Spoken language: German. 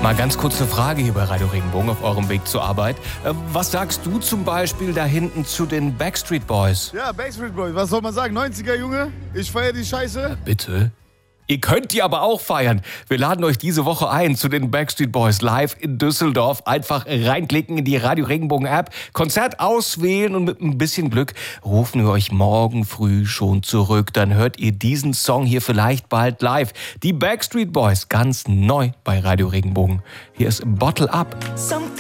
Mal ganz kurze Frage hier bei Radio Regenbogen auf eurem Weg zur Arbeit. Was sagst du zum Beispiel da hinten zu den Backstreet Boys? Ja, Backstreet Boys, was soll man sagen? 90er, Junge, ich feiere die Scheiße. Bitte? Ihr könnt die aber auch feiern. Wir laden euch diese Woche ein zu den Backstreet Boys live in Düsseldorf. Einfach reinklicken in die Radio Regenbogen App, Konzert auswählen und mit ein bisschen Glück rufen wir euch morgen früh schon zurück. Dann hört ihr diesen Song hier vielleicht bald live. Die Backstreet Boys, ganz neu bei Radio Regenbogen. Hier ist Bottle Up.